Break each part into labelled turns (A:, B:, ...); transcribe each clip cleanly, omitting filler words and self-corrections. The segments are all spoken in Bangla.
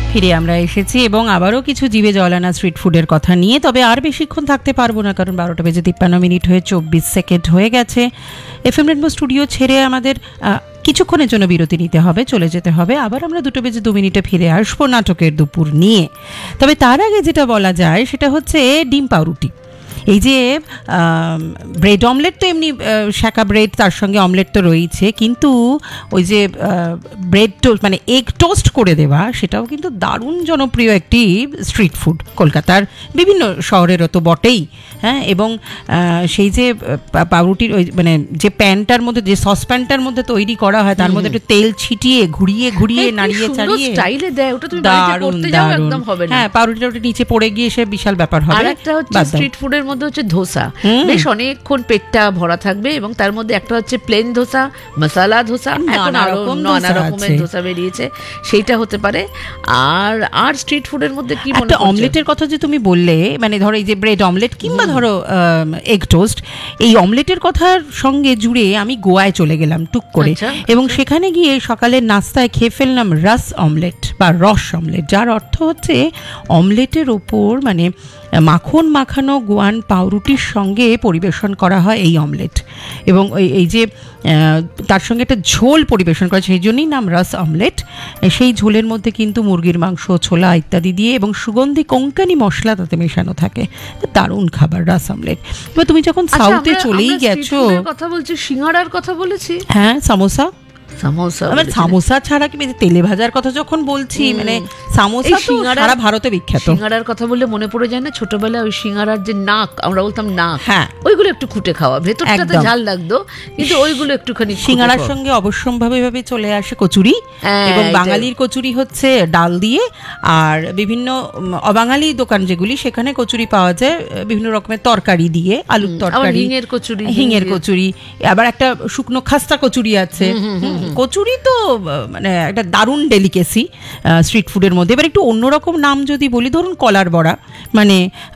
A: ফিরে আমরা এসেছি এবং আবারও কিছু জিভে জল আনা স্ট্রিট ফুডের কথা নিয়ে। তবে আর বেশিক্ষণ থাকতে পারবো না, কারণ 12:53 হয়ে 24 সেকেন্ড হয়ে গেছে। এফএম রেনবো স্টুডিও ছেড়ে আমাদের কিছুক্ষণের জন্য বিরতি নিতে হবে, চলে যেতে হবে। আবার আমরা 2:02 ফিরে আসবো নাটকের দুপুর নিয়ে। তবে তার আগে যেটা বলা যায় সেটা হচ্ছে ডিম পাউরুটি। এই যে ব্রেড অমলেট তো এমনি শাঁকা ব্রেড, তার সঙ্গে অমলেট তো রয়েছে, কিন্তু ওই যে ব্রেড টোস্ট মানে এগ টোস্ট করে দেওয়া, সেটাও কিন্তু দারুণ জনপ্রিয় একটি স্ট্রিট ফুড, কলকাতার বিভিন্ন শহরেরও তো বটেই। হ্যাঁ, এবং সেই যে পাউরুটির ওই মানে যে প্যানটার মধ্যে, যে সসপ্যানটার মধ্যে তৈরি করা হয়, তার মধ্যে একটু তেল ছিটিয়ে ঘুরিয়ে ঘুরিয়ে নাড়িয়ে চাড়িয়ে
B: স্টাইলে দেয়, ওটা তুমি বাড়িতে করতে যাও একদম হবে না।
A: হ্যাঁ, পাউরুটিটা ওটা নিচে পড়ে গিয়ে সে বিশাল ব্যাপার হবে।
B: আর একটা হচ্ছে স্ট্রিট ফুডের মধ্যে হচ্ছে ধোসা, বেশ অনেকক্ষণ পেটটা ভরা থাকবে, এবং তার মধ্যে একটা হচ্ছে প্লেন ধোসা, মশলা ধোসা, এখন আরো নানা রকমের ধোসা বেরিয়েছে, সেইটা হতে পারে। আর স্ট্রিট ফুডের মধ্যে কি মনে হয়,
A: অমলেটের কথা যে তুমি বললে, মানে ধরো এই যে ব্রেড অমলেট কিংবা ধরো এগ টোস্ট, এই অমলেটের কথার সঙ্গে জুড়ে আমি গোয়ায় চলে গেলাম টুক করে, এবং সেখানে গিয়ে সকালের নাস্তায় খেয়ে ফেললাম রস অমলেট বা রস অমলেট, যার অর্থ হচ্ছে অমলেটের ওপর মানে মাখন মাখানো গোয়ান পাউরুটির সঙ্গে পরিবেশন করা হয় এই অমলেট, এবং এই যে তার সঙ্গে একটা ঝোল পরিবেশন করা, সেই জন্যই নাম রস অমলেট। সেই ঝোলের মধ্যে কিন্তু মুরগির মাংস, ছোলা ইত্যাদি দিয়ে এবং সুগন্ধি কোঙ্কানি মশলা তাতে মেশানো থাকে। দারুণ খাবার রস অমলেট। এবার তুমি যখন সাউথে চলেই গেছো,
B: কথা বলছি, সিঙ্গাড়ার কথা বলেছি,
A: হ্যাঁ সামোসা,
B: সামোসা
A: ছাড়া কি তেলে ভাজার কথা যখন বলছি, মানে সামোসা তো সারা ভারতে বিখ্যাত।
B: সিঙ্গাড়ার কথা বললে মনে পড়ে যায় না, ছোটবেলায় ওই সিঙ্গাড়ার যে নাক, আমরা বলতাম নাক,
A: হ্যাঁ,
B: ওইগুলো একটু খুঁটে খাওয়া, ভেতরটাতে ঝাল লাগতো, কিন্তু ওইগুলো একটুখানি।
A: সিঙ্গাড়ার সঙ্গে অবশ্যম্ভাবে চলে আসে কচুরি, এবং বাঙালির কচুরি হচ্ছে ডাল দিয়ে, আর বিভিন্ন অবাঙালি দোকান যেগুলি, সেখানে কচুরি পাওয়া যায় বিভিন্ন রকমের তরকারি দিয়ে, আলুর তরকারি, হিঙের কচুরি, আবার একটা শুকনো খাস্তা কচুরি আছে। কচুরি তো মানে একটা দারুণ ডেলিকেসি স্ট্রিট ফুডের মধ্যে। এবার একটু অন্যরকম নাম যদি বলি, ধরুন কলার বড়া, মানে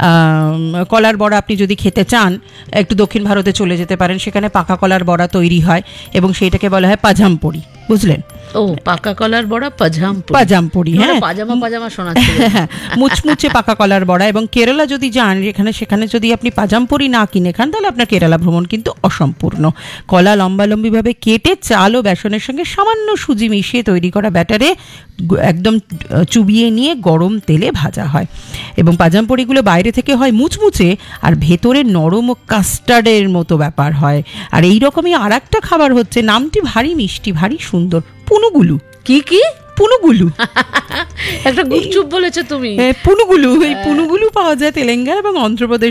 A: কলার বড়া আপনি যদি খেতে চান একটু দক্ষিণ ভারতে চলে যেতে পারেন, সেখানে পাকা কলার বড়া তৈরি হয় এবং সেইটাকে বলা হয় পাজামপড়ি, বুঝলেন?
B: ও, পাকা কলার বড়া
A: পাজামপড়ি, হ্যাঁ,
B: পাজামা শোনাচ্ছে,
A: মুচমুচে পাকা কলার বড়া। এবং কেরালা যদি যান, সেখানে যদি আপনি পাজামপড়ি না কিনে খান, তাহলে আপনার কেরালা ভ্রমণ কিন্তু অসম্পূর্ণ। কলা লম্বালম্বিভাবে কেটে চাল ও বেসনের সঙ্গে সামান্য সুজি মিশিয়ে তৈরি করা ব্যাটারে একদম চুবিয়ে নিয়ে গরম তেলে ভাজা হয়, এবং পাজামপড়িগুলো বাইরে থেকে হয় মুচমুচে আর ভেতরে নরম ও কাস্টার্ডের মতো ব্যাপার হয়। আর এই রকমই আর একটা খাবার হচ্ছে, নামটি ভারী মিষ্টি, ভারী সুন্দর, পুনুগুলু।
B: কি
A: পুনুগুলু,
B: একটা গুপচুপ বলেছো তুমি।
A: পুনুগুলু, এই পুনুগুলু পাওয়া যায় তেলেঙ্গানা এবং অন্ধ্রপ্রদেশ